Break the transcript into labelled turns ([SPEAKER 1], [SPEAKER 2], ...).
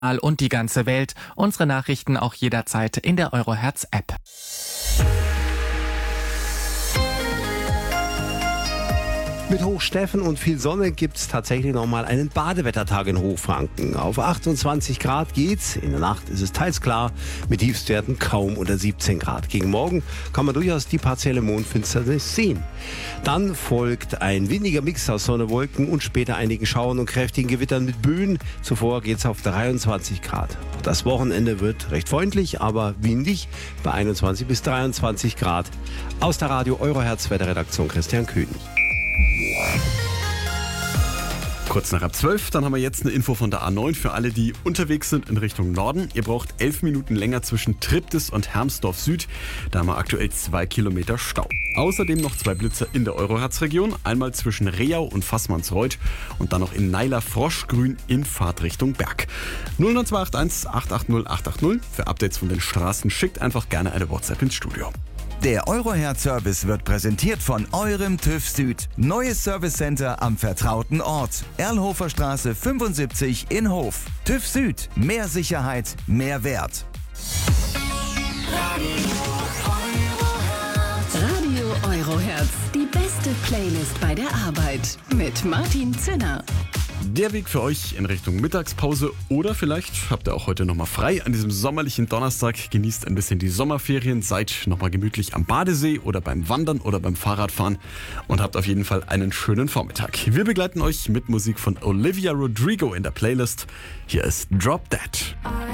[SPEAKER 1] und die ganze Welt. Unsere Nachrichten auch jederzeit in der Eurohertz-App.
[SPEAKER 2] Mit Hochsteffen und viel Sonne gibt es tatsächlich nochmal einen Badewettertag in Hochfranken. Auf 28 Grad geht's. In der Nacht ist es teils klar, mit Tiefstwerten kaum unter 17 Grad. Gegen Morgen kann man durchaus die partielle Mondfinsternis sehen. Dann folgt ein windiger Mix aus Sonne, Wolken und später einigen Schauern und kräftigen Gewittern mit Böen. Zuvor geht's auf 23 Grad. Das Wochenende wird recht freundlich, aber windig bei 21 bis 23 Grad. Aus der Radio Eurohertz Wetterredaktion Christian König.
[SPEAKER 3] Kurz nach ab 12, dann haben wir jetzt eine Info von der A9 für alle, die unterwegs sind in Richtung Norden. Ihr braucht 11 Minuten länger zwischen Triptis und Hermsdorf Süd. Da haben wir aktuell 2 Kilometer Stau. Außerdem noch 2 Blitzer in der Eurohertz-Region. Einmal zwischen Rehau und Fassmannsreuth und dann noch in Neiler-Froschgrün in Fahrtrichtung Berg. 09281 880 880. Für Updates von den Straßen schickt einfach gerne eine WhatsApp ins Studio.
[SPEAKER 4] Der Eurohertz-Service wird präsentiert von eurem TÜV Süd. Neues Servicecenter am vertrauten Ort. Erlhofer Straße 75 in Hof. TÜV Süd. Mehr Sicherheit, mehr Wert.
[SPEAKER 5] Radio Eurohertz. Die beste Playlist bei der Arbeit. Mit Martin Zinner.
[SPEAKER 3] Der Weg für euch in Richtung Mittagspause oder vielleicht habt ihr auch heute nochmal frei an diesem sommerlichen Donnerstag. Genießt ein bisschen die Sommerferien, seid nochmal gemütlich am Badesee oder beim Wandern oder beim Fahrradfahren und habt auf jeden Fall einen schönen Vormittag. Wir begleiten euch mit Musik von Olivia Rodrigo in der Playlist. Hier ist Drop That.